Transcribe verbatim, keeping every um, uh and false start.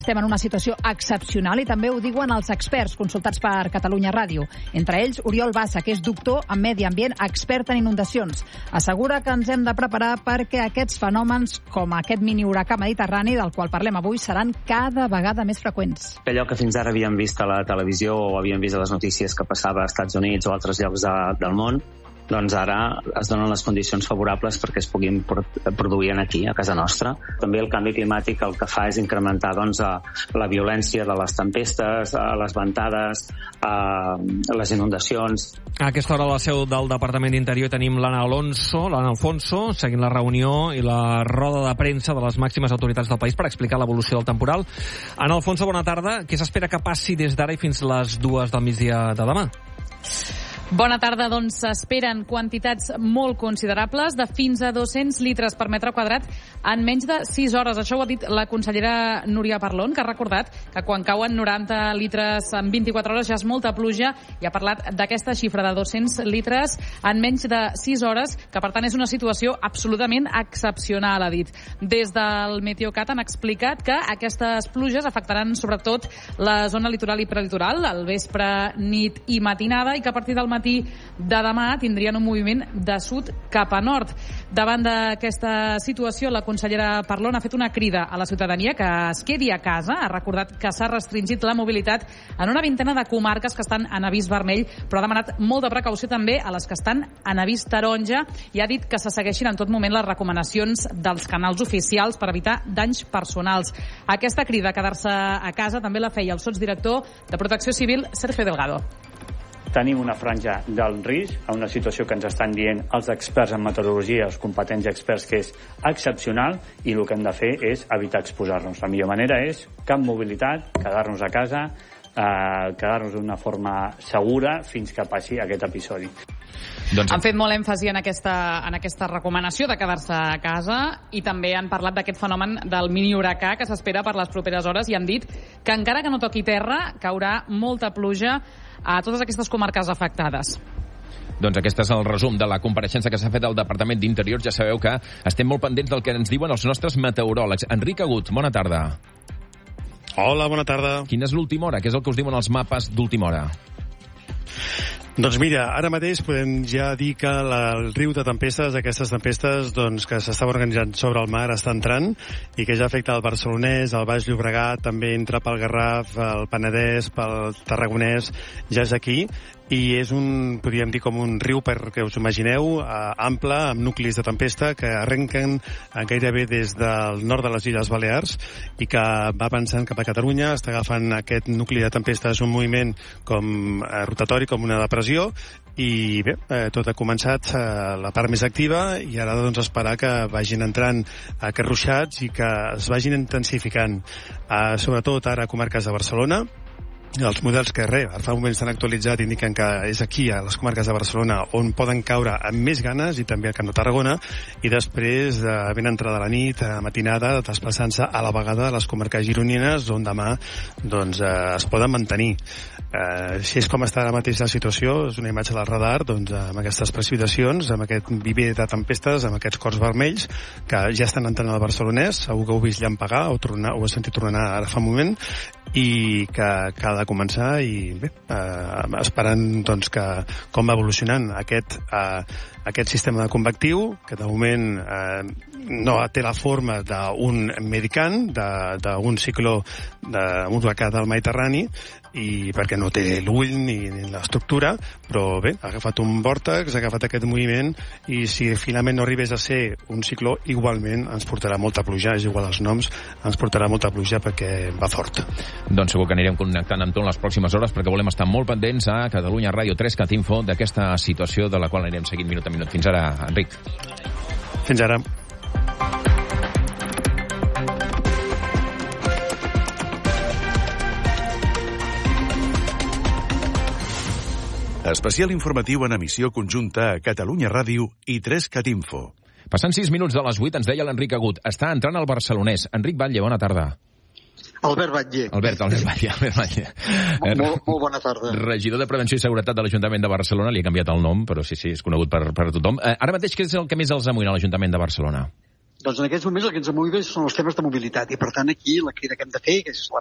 Estem en una situació excepcional i també ho diuen els experts consultats per Catalunya Ràdio. Entre ells, Oriol Bassa, que és doctor en medi ambient, expert en inundacions. Assegura que ens hem de preparar perquè aquests fenòmens, com aquest mini huracà mediterrani del qual parlem avui, seran cada vegada més freqüents. Allò que fins ara havíem vist a la televisió o havíem vist a les notícies que passava als Estats Units o altres llocs de, del món, doncs ara es donen les condicions favorables perquè es puguin produir aquí, a casa nostra. També el canvi climàtic el que fa és incrementar doncs, la violència de les tempestes, les ventades, les inundacions. A aquesta hora a la seu del Departament d'Interior tenim l'Anna Alonso, l'Anna Alfonso, seguint la reunió i la roda de premsa de les màximes autoritats del país per explicar l'evolució del temporal. Anna Alfonso, bona tarda. Què s'espera que passi des d'ara i fins les dues del migdia de demà? Bona tarda, doncs s'esperen quantitats molt considerables de fins a dos-cents litres per metre quadrat en menys de sis hores. Això ho ha dit la consellera Núria Parlon, que ha recordat que quan cauen noranta litres en vint-i-quatre hores ja és molta pluja, i ha parlat d'aquesta xifra de dos-cents litres en menys de sis hores, que per tant és una situació absolutament excepcional, ha dit. Des del Meteocat han explicat que aquestes pluges afectaran sobretot la zona litoral i prelitoral, al vespre, nit i matinada, i que a partir del matí de demà tindrien un moviment de sud cap a nord. Davant d'aquesta situació, la consellera Parlon ha fet una crida a la ciutadania que es quedi a casa. Ha recordat que s'ha restringit la mobilitat en una vintena de comarques que estan en avís vermell, però ha demanat molta precaució també a les que estan en avís taronja, i ha dit que se segueixin en tot moment les recomanacions dels canals oficials per evitar danys personals. Aquesta crida a quedar-se a casa també la feia el sotsdirector de Protecció Civil, Sergio Delgado. Tenim una franja del risc, a una situació que ens estan dient els experts en meteorologia, els competents experts, que és excepcional, i el que hem de fer és evitar exposar-nos. La millor manera és cap mobilitat, quedar-nos a casa, eh, quedar-nos d'una forma segura fins que passi aquest episodi. Doncs... Han fet molt èmfasi en aquesta, en aquesta recomanació de quedar-se a casa, i també han parlat d'aquest fenomen del mini huracà que s'espera per les properes hores, i han dit que encara que no toqui terra, caurà molta pluja a totes aquestes comarques afectades. Doncs aquest és el resum de la compareixença que s'ha fet al Departament d'Interior. Ja sabeu que estem molt pendents del que ens diuen els nostres meteoròlegs. Enric Agut, bona tarda. Hola, bona tarda. Quina és l'última hora? Què és el que us diuen els mapes d'última hora? Doncs mira, ara mateix podem ja dir que la, el riu de tempestes, aquestes tempestes doncs, que s'estava organitzant sobre el mar, està entrant, i que ja afecta el Barcelonès, el Baix Llobregat, també entra pel Garraf, el Penedès, pel Tarragonès, ja és aquí. I és un, podríem dir, com un riu, perquè us imagineu, eh, ample, amb nuclis de tempesta que arrenquen eh, gairebé des del nord de les Illes Balears i que va avançant cap a Catalunya. Està agafant aquest nucli de tempesta, és un moviment com eh, rotatori, com una depressió, i bé, eh, tot ha començat eh, la part més activa, i ara doncs esperar que vagin entrant aquests ruixats i que es vagin intensificant, eh, sobretot ara a comarques de Barcelona. Els models que res, fa un moment s'han actualitzat, indiquen que és aquí, a les comarques de Barcelona, on poden caure amb més ganes, i també al Camp de Tarragona, i després, eh, ben entrada la nit, a matinada, desplaçant-se a la vegada a les comarques gironines, on demà doncs, eh, es poden mantenir. Eh, si és com està ara mateix la situació, és una imatge del radar, doncs, amb aquestes precipitacions, amb aquest viver de tempestes, amb aquests cors vermells, que ja estan entrant al Barcelonès, segur que heu vist llampagar, o, tornar, o heu sentit tornar ara fa un moment, i que, que ha de començar, i bé, eh, esperant doncs, que, com va evolucionant aquest, eh, aquest sistema de convectiu, que de moment eh, no té la forma d'un medicant, d'un cicló, d'un huracà del Mediterrani, i perquè no té l'ull ni, ni l'estructura, però bé, ha agafat un vòrtex, ha agafat aquest moviment, i si finalment no arribés a ser un cicló, igualment ens portarà molta pluja, és igual els noms, ens portarà molta pluja perquè va fort. Doncs segur que anirem connectant amb tu en les pròximes hores, perquè volem estar molt pendents a Catalunya Ràdio tres Cat Info d'aquesta situació de la qual anirem seguint minut a minut. Fins ara, Enric. Fins ara. Especial informatiu en emissió conjunta a Catalunya Ràdio i tres Cat Info. Passant sis minuts de les vuit, ens deia l'Enric Agut. Està entrant al Barcelonès. Enric Batlle, bona tarda. Albert Batlle. Albert, Albert Batlle. Albert Batlle. Molt, molt bona tarda. Regidor de Prevenció i Seguretat de l'Ajuntament de Barcelona. Li ha canviat el nom, però sí, sí, és conegut per, per tothom. Eh, ara mateix, què és el que més els amoïna a l'Ajuntament de Barcelona? Doncs en aquests moments el que ens motiva són els temes de mobilitat i, per tant, aquí la crida que hem de fer, que és la